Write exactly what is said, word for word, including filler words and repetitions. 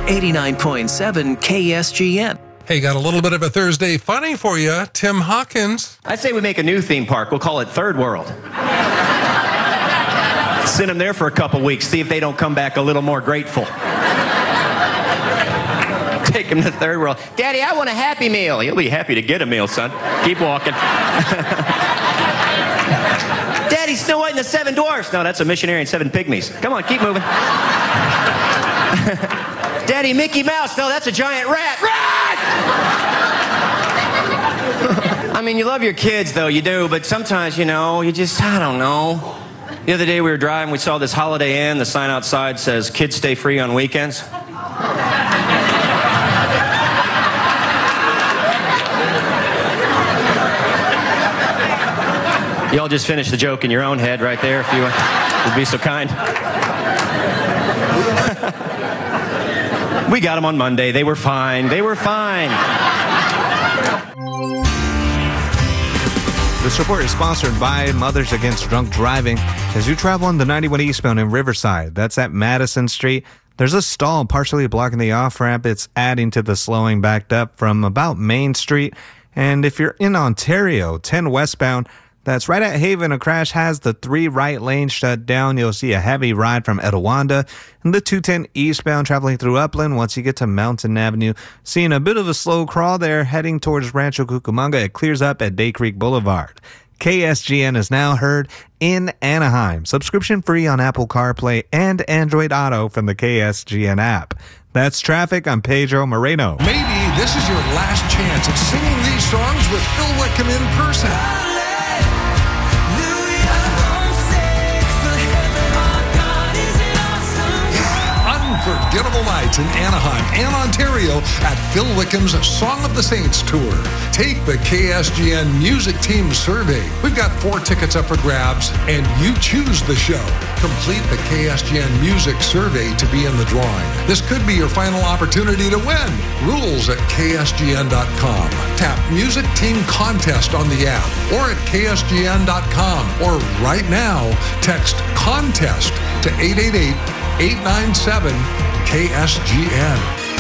eighty-nine point seven K S G N. Hey, got a little bit of a Thursday funny for you. Tim Hawkins. I say we make a new theme park. We'll call it Third World. Send them there for a couple weeks. See if they don't come back a little more grateful. Take them to Third World. Daddy, I want a Happy Meal. You'll be happy to get a meal, son. Keep walking. Daddy, Snow White and the Seven Dwarfs. No, that's a missionary and seven pygmies. Come on, keep moving. Daddy, Mickey Mouse. No, that's a giant rat. Rat! I mean, you love your kids, though, you do, but sometimes, you know, you just, I don't know. The other day we were driving, we saw this Holiday Inn. The sign outside says, kids stay free on weekends. Y'all just finished the joke in your own head right there, if you would be so kind. We got them on Monday. They were fine. They were fine. This report is sponsored by Mothers Against Drunk Driving. As you travel on the ninety-one eastbound in Riverside, that's at Madison Street, there's a stall partially blocking the off-ramp. It's adding to the slowing backed up from about Main Street. And if you're in Ontario, ten westbound, that's right at Haven, a crash has the three right lanes shut down. You'll see a heavy ride from Etiwanda. And the two ten eastbound traveling through Upland, once you get to Mountain Avenue, seeing a bit of a slow crawl there heading towards Rancho Cucamonga. It clears up at Day Creek Boulevard. K S G N is now heard in Anaheim. Subscription free on Apple CarPlay and Android Auto from the K S G N app. That's traffic. I'm Pedro Moreno. Maybe this is your last chance at singing these songs with Phil Wickham in person. Unforgettable nights in Anaheim and Ontario at Phil Wickham's Song of the Saints Tour. Take the K S G N Music Team Survey. We've got four tickets up for grabs, and you choose the show. Complete the K S G N Music Survey to be in the drawing. This could be your final opportunity to win. Rules at K S G N dot com. Tap Music Team Contest on the app or at K S G N dot com. Or right now, text CONTEST to eight eight eight, eight nine seven, K S G N.